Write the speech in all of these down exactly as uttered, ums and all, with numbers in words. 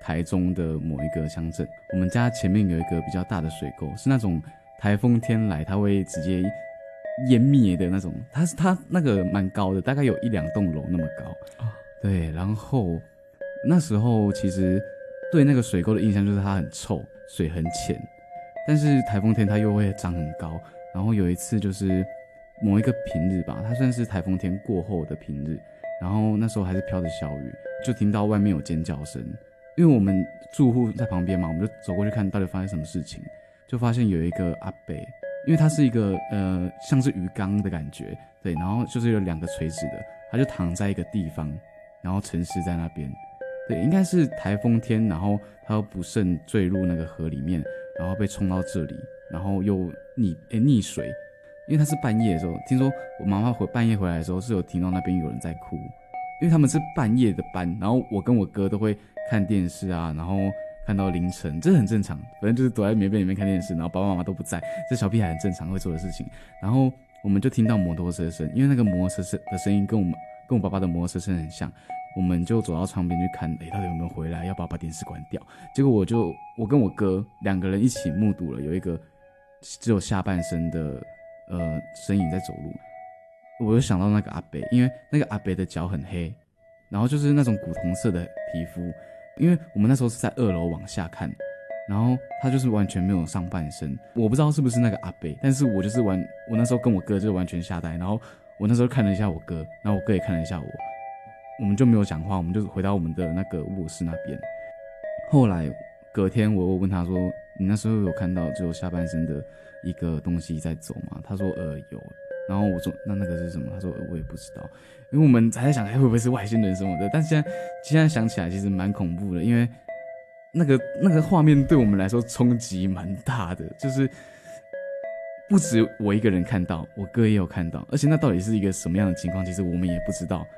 台中的某一个乡镇，我们家前面有一个比较大的水沟，是那种台风天来它会直接湮灭的那种，它是它那个蛮高的，大概有一两栋楼那么高、哦、对，然后那时候其实对那个水沟的印象就是它很臭，水很浅，但是台风天它又会长很高。然后有一次就是某一个平日吧，它算是台风天过后的平日，然后那时候还是飘着小雨，就听到外面有尖叫声，因为我们住户在旁边嘛，我们就走过去看到底发生什么事情，就发现有一个阿伯，因为它是一个呃像是鱼缸的感觉，对，然后就是有两个垂直的，他就躺在一个地方，然后沉尸在那边，对，应该是台风天，然后他又不慎坠入那个河里面，然后被冲到这里，然后又溺诶溺水，因为他是半夜的时候，听说我妈妈回半夜回来的时候是有听到那边有人在哭，因为他们是半夜的班，然后我跟我哥都会看电视啊，然后看到凌晨，这很正常，反正就是躲在棉被里面看电视，然后爸爸妈妈都不在，这小屁孩很正常会做的事情。然后我们就听到摩托车声，因为那个摩托车的声音跟我们跟我爸爸的摩托车声很像，我们就走到窗边去看，诶，到底有没有回来，要不要把电视关掉？结果我就我跟我哥两个人一起目睹了有一个只有下半身的呃身影在走路。我就想到那个阿伯，因为那个阿伯的脚很黑，然后就是那种古铜色的皮肤，因为我们那时候是在二楼往下看，然后他就是完全没有上半身，我不知道是不是那个阿伯，但是我就是完，我那时候跟我哥就完全吓呆，然后我那时候看了一下我哥，然后我哥也看了一下我，我们就没有讲话，我们就回到我们的那个卧室那边。后来隔天我问他说，你那时候有看到只有下半身的一个东西在走吗？他说呃有。然后我说那那个是什么？他说、呃、我也不知道，因为我们还在想哎会不会是外星人什么的，但现在现在想起来其实蛮恐怖的，因为那个那个画面对我们来说冲击蛮大的，就是不止我一个人看到，我哥也有看到，而且那到底是一个什么样的情况，其实我们也不知道。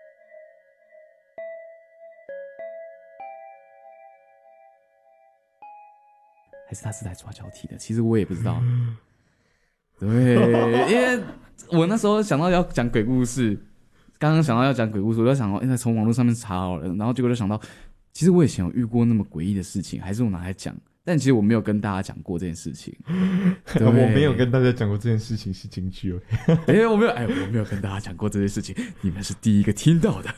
还是他是来抓交替的，其实我也不知道。对，因为我那时候想到要讲鬼故事，刚刚想到要讲鬼故事，我就想到，因为从网络上面查好了，然后结果就想到，其实我以前有遇过那么诡异的事情，还是我拿来讲，但其实我没有跟大家讲过这件事情。 我没有跟大家讲过这件事情是金句哦。 哎、欸，我没有，哎，我没有跟大家讲过这件事情，你们是第一个听到的。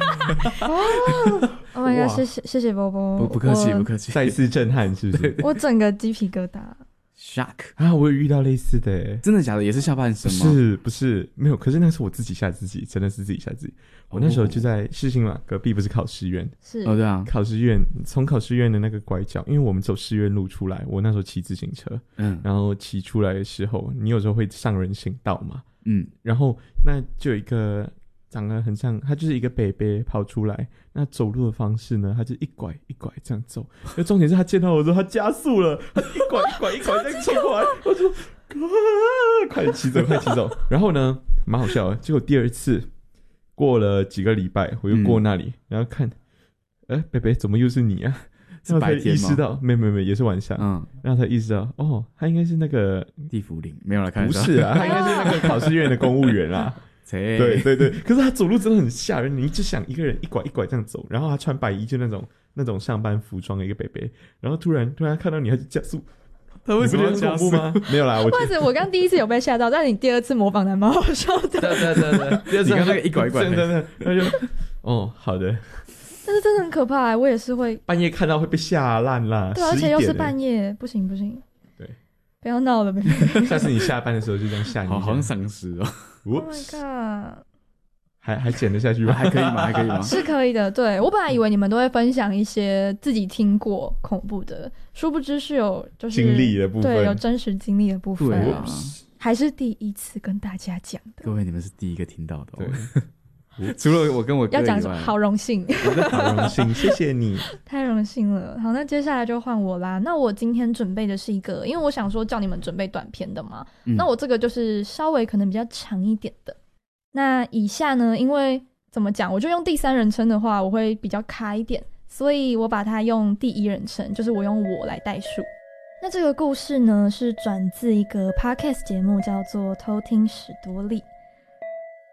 Oh my god！ 谢谢谢谢波波， 不不客气不客气， 再次震撼是不是？ 我整个鸡皮疙瘩。 shock 啊！我有遇到类似的耶， 真的假的？也是下半身吗？ 不是不是，没有。可是那是我自己吓自己，真的是自己吓自己。我那时候就在世新嘛，隔壁不是考试院？ 是哦，对啊， 考试院从考试院的那个拐角，因为我们走市院路出来，我那时候骑自行车，嗯，然后骑出来的时候，你有时候会上人行道嘛，嗯，然后那就有一个长得很像，他就是一个伯伯跑出来，那走路的方式呢，他就一拐一拐这样走。那重点是他见到我之后，他加速了，他一拐一拐一拐这样冲过来，我说、啊、快骑走，快骑走。然后呢，蛮好笑的。结果第二次过了几个礼拜，我又过那里，嗯、然后看，哎、欸，伯伯怎么又是你啊？ 是白天吗？ 意识到，没没没，也是晚上。嗯，然后才意识到，哦，他应该是那个地府灵，没有来看。 不是啊，他应该是那个考试院的公务员啊。对对对，可是他走路真的很吓人，你就想一个人一拐一拐这样走，然后他穿白衣，就那种那种上班服装的一个伯伯，然后突然突然看到你，他就加速。 他为什么要加速吗？没有啦，我不好意思，我刚第一次有被吓到，但你第二次模仿的蛮好笑的。 对对对对，第二次你看那个一拐一拐， 真的，他就哦好的。 但是真的很可怕、欸，我也是会半夜看到会被吓烂啦。 对，而且又是半夜，不行不行。 对， 不要闹了， 下次你下班的时候就这样吓你， 好好像丧尸哦。 Oh my god！ 还还剪得下去吗？ 还可以吗？还可以吗？ 是可以的。对，我本来以为你们都会分享一些自己听过恐怖的，殊不知是有就是经历的部分， 对，有真实经历的部分。 对啊， 还是第一次跟大家讲的。 各位，你们是第一个听到的、哦。对，除了我跟我哥以外， 要讲什么？好荣幸， 好荣幸，谢谢你， 太荣幸了。好，那接下来就换我啦。那我今天准备的是一个，因为我想说叫你们准备短篇的嘛，嗯、那我这个就是稍微可能比较长一点的。那以下呢，因为怎么讲，我就用第三人称的话，我会比较卡一点，所以我把它用第一人称，就是我用我来代数。那这个故事呢，是转自一个 podcast 节目，叫做偷听史多利。